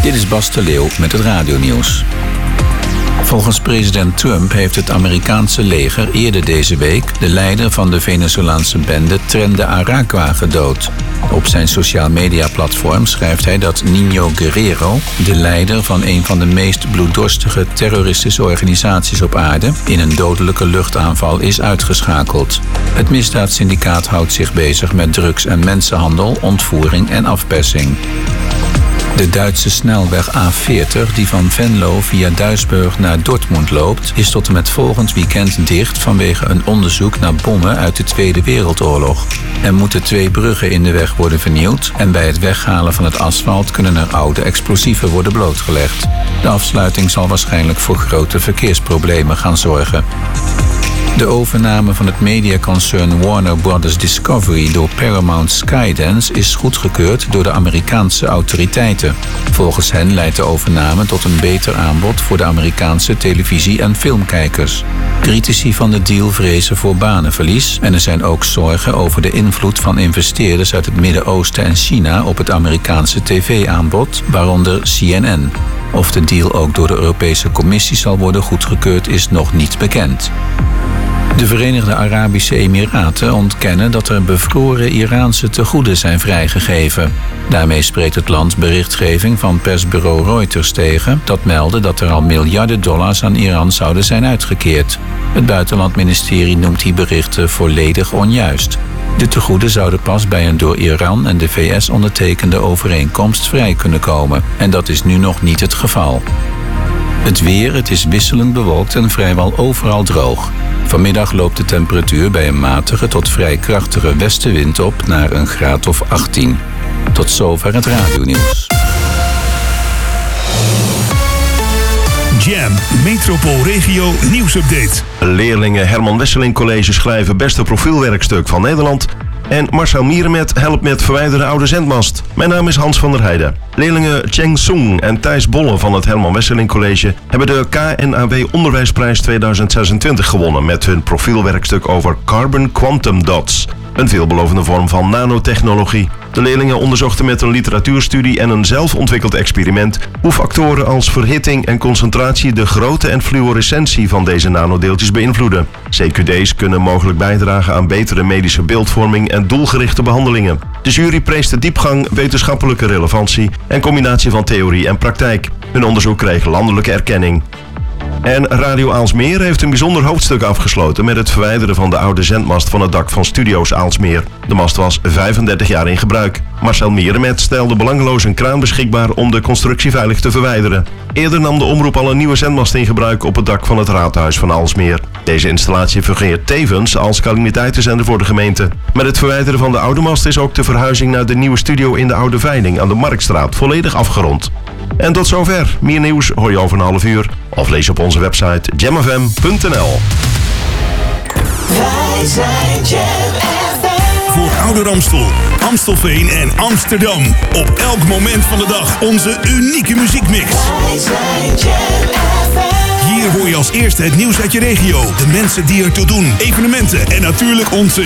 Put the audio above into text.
Dit is Bas de Leeuw met het radionieuws. Volgens president Trump heeft het Amerikaanse leger eerder deze week de leider van de Venezolaanse bende Tren de Aragua gedood. Op zijn social media platform schrijft hij dat Niño Guerrero, de leider van een van de meest bloeddorstige terroristische organisaties op aarde, in een dodelijke luchtaanval is uitgeschakeld. Het misdaadsyndicaat houdt zich bezig met drugs- en mensenhandel, ontvoering en afpersing. De Duitse snelweg A40, die van Venlo via Duisburg naar Dortmund loopt, is tot en met volgend weekend dicht vanwege een onderzoek naar bommen uit de Tweede Wereldoorlog. Er moeten 2 bruggen in de weg worden vernieuwd en bij het weghalen van het asfalt kunnen er oude explosieven worden blootgelegd. De afsluiting zal waarschijnlijk voor grote verkeersproblemen gaan zorgen. De overname van het mediaconcern Warner Bros. Discovery door Paramount Skydance is goedgekeurd door de Amerikaanse autoriteiten. Volgens hen leidt de overname tot een beter aanbod voor de Amerikaanse televisie- en filmkijkers. Critici van de deal vrezen voor banenverlies en er zijn ook zorgen over de invloed van investeerders uit het Midden-Oosten en China op het Amerikaanse tv-aanbod, waaronder CNN. Of de deal ook door de Europese Commissie zal worden goedgekeurd is nog niet bekend. De Verenigde Arabische Emiraten ontkennen dat er bevroren Iraanse tegoeden zijn vrijgegeven. Daarmee spreekt het land berichtgeving van persbureau Reuters tegen, dat meldde dat er al miljarden dollars aan Iran zouden zijn uitgekeerd. Het buitenlandministerie noemt die berichten volledig onjuist. De tegoeden zouden pas bij een door Iran en de VS ondertekende overeenkomst vrij kunnen komen. En dat is nu nog niet het geval. Het weer, het is wisselend bewolkt en vrijwel overal droog. Vanmiddag loopt de temperatuur bij een matige tot vrij krachtige westenwind op naar een graad of 18. Tot zover het radionieuws. Jam, Metropoolregio nieuwsupdate. Leerlingen Herman Wesseling College schrijven beste profielwerkstuk van Nederland. En Marcel Mierenmet helpt met verwijderen oude zendmast. Mijn naam is Hans van der Heijden. Leerlingen Cheng Sung en Thijs Bolle van het Herman Wesseling College hebben de KNAW Onderwijsprijs 2026 gewonnen met hun profielwerkstuk over Carbon Quantum Dots. Een veelbelovende vorm van nanotechnologie. De leerlingen onderzochten met een literatuurstudie en een zelfontwikkeld experiment hoe factoren als verhitting en concentratie de grootte en fluorescentie van deze nanodeeltjes beïnvloeden. CQD's kunnen mogelijk bijdragen aan betere medische beeldvorming en doelgerichte behandelingen. De jury prees de diepgang, wetenschappelijke relevantie en combinatie van theorie en praktijk. Hun onderzoek kreeg landelijke erkenning. En Radio Aalsmeer heeft een bijzonder hoofdstuk afgesloten met het verwijderen van de oude zendmast van het dak van Studio's Aalsmeer. De mast was 35 jaar in gebruik. Marcel Mierenmet stelde belangeloos een kraan beschikbaar om de constructie veilig te verwijderen. Eerder nam de omroep al een nieuwe zendmast in gebruik op het dak van het raadhuis van Aalsmeer. Deze installatie fungeert tevens als calamiteitenzender voor de gemeente. Met het verwijderen van de oude mast is ook de verhuizing naar de nieuwe studio in de Oude Veiling aan de Marktstraat volledig afgerond. En tot zover. Meer nieuws hoor je over een half uur of lees op onze website jamfm.nl. Wij zijn Jam FM. Voor Ouder Amstel, Amstelveen en Amsterdam. Op elk moment van de dag onze unieke muziekmix. Wij zijn Jam FM. Hier hoor je als eerste het nieuws uit je regio, de mensen die ertoe doen, evenementen en natuurlijk onze